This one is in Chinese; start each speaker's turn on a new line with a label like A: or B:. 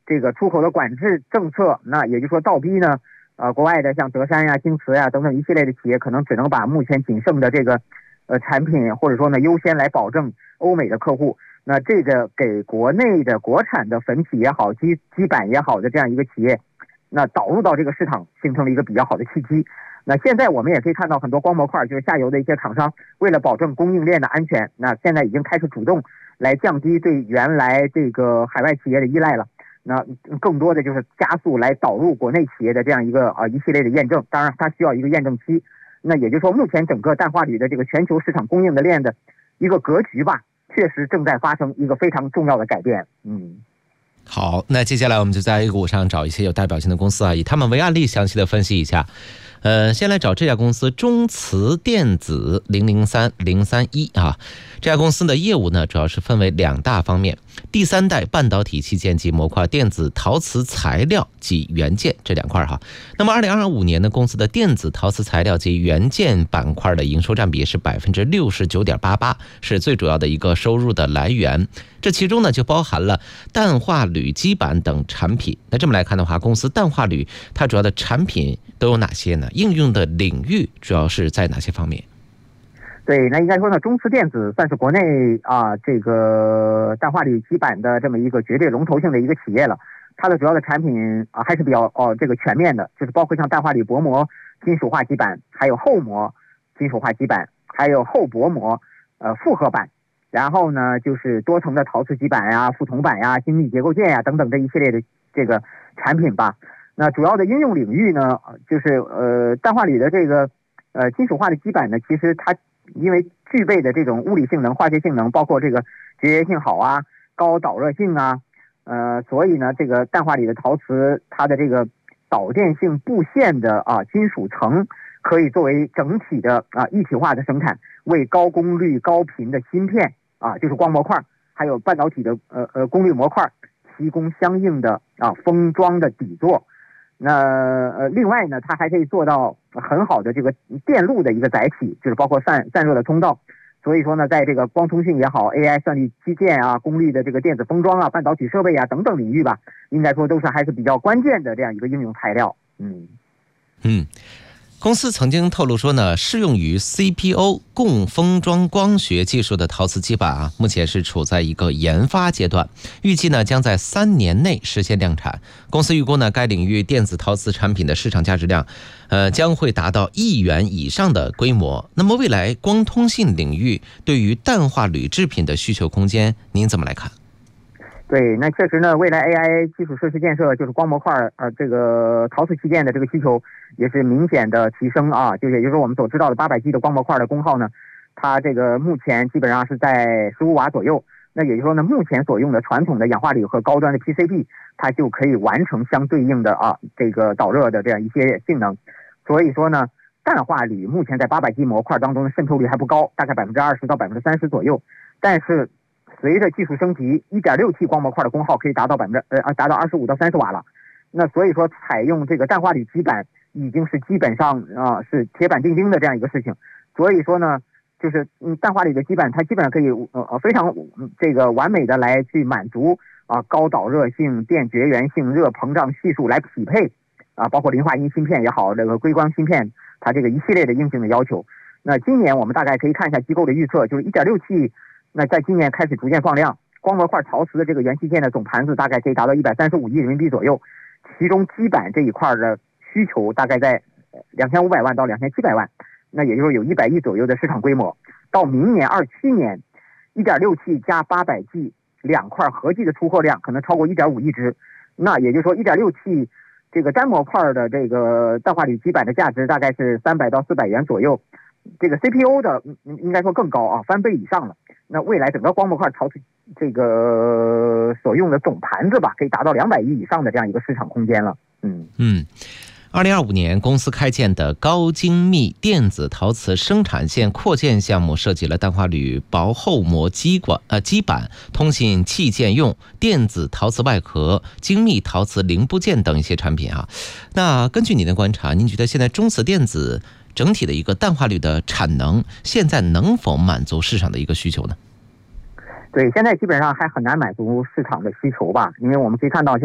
A: 这个出口的管制政策，那也就是说倒逼呢，国外的像德山呀、京瓷呀等等一系列的企业，可能只能把目前仅剩的这个产品，或者说呢优先来保证欧美的客户。那这个给国内的国产的粉体也好、基板也好的这样一个企业，那导入到这个市场，形成了一个比较好的契机。那现在我们也可以看到很多光模块，就是下游的一些厂商，为了保证供应链的安全，那现在已经开始主动来降低对原来这个海外企业的依赖了。那更多的就是加速来导入国内企业的这样一个一系列的验证，当然它需要一个验证期。那也就是说，目前整个氮化铝的这个全球市场供应的链的一个格局吧，确实正在发生一个非常重要的改变。
B: 好，那接下来我们就在 A 股上找一些有代表性的公司以他们为案例详细的分析一下。先来找这家公司中磁电子003031这家公司的业务呢，主要是分为2大方面：第3代半导体器件及模块、电子陶瓷材料及元件这2块那么2025年呢，公司的电子陶瓷材料及元件板块的营收占比是 69.88%， 是最主要的一个收入的来源。这其中呢就包含了氮化铝基板等产品。那这么来看的话，公司氮化铝它主要的产品都有哪些呢？应用的领域主要是在哪些方面？
A: 对，那应该说呢，中磁电子算是国内这个氮化铝基板的这么一个绝对龙头性的一个企业了。它的主要的产品还是比较这个全面的，就是包括像氮化铝薄膜金属化基板，还有厚膜金属化基板，还有厚薄膜复合板，然后呢就是多层的陶瓷基板呀、覆铜板呀、精密结构件呀等等这一系列的这个产品吧。那主要的应用领域呢，就是氮化铝的这个金属化的基板呢，其实它因为具备的这种物理性能、化学性能，包括这个节约性好高导热性所以呢，这个氮化铝的陶瓷，它的这个导电性布线的金属层，可以作为整体的一体化的生产，为高功率高频的芯片就是光模块，还有半导体的功率模块提供相应的封装的底座。那另外呢，它还可以做到很好的这个电路的一个载体，就是包括散热的通道。所以说呢，在这个光通讯也好、AI 算力基建功率的这个电子封装半导体设备等等领域吧，应该说都是还是比较关键的这样一个应用材料。
B: 公司曾经透露说呢，适用于 CPO 共封装光学技术的陶瓷基板目前是处在一个研发阶段，预计呢将在3年内实现量产。公司预估呢，该领域电子陶瓷产品的市场价值量将会达到1亿元以上的规模。那么未来光通信领域对于氮化铝制品的需求空间，您怎么来看？
A: 对，那确实呢，未来 AI 基础设施建设就是光模块这个陶瓷器件的这个需求也是明显的提升也就是说我们所知道的800G 的光模块的功耗呢，它这个目前基本上是在15瓦左右。那也就是说呢，目前所用的传统的氧化铝和高端的 PCB， 它就可以完成相对应的这个导热的这样一些性能。所以说呢，氮化铝目前在800G 模块当中的渗透率还不高，大概20%到30%左右，但是随着技术升级 1.6T 光模块的功耗可以达到25到30瓦了。那所以说采用这个氮化铝基板已经是基本上是铁板钉钉的这样一个事情。所以说呢，就是氮化铝的基板它基本上可以非常这个完美的来去满足高导热性、电绝缘性、热膨胀系数来匹配包括磷化铟芯片也好，这个硅光芯片它这个一系列的硬性的要求。那今年我们大概可以看一下机构的预测，就是 1.6T那在今年开始逐渐放量，光模块陶瓷的这个元器件的总盘子大概可以达到135亿人民币左右，其中基板这一块的需求大概在2500万到2700万，那也就是有100亿左右的市场规模。到明年27年 1.6T 加 800G 2块合计的出货量可能超过1.5亿只，那也就是说 1.6T 这个单模块的这个氮化铝基板的价值大概是300到400元左右，这个 CPU 的应该说更高翻倍以上了。那未来整个光模块陶瓷这个所用的总盘子吧，可以达到200亿以上的这样一个市场空间了。
B: 2025年，公司开建的高精密电子陶瓷生产线扩建项目涉及了氮化铝薄厚膜基板、通信器件用电子陶瓷外壳、精密陶瓷零部件等一些产品那根据您的观察，您觉得现在中磁电子整体的一个氮化铝的产能现在能否满足市场的一个需求呢？
A: 对，现在基本上还很难满足市场的需求吧，因为我们可以看到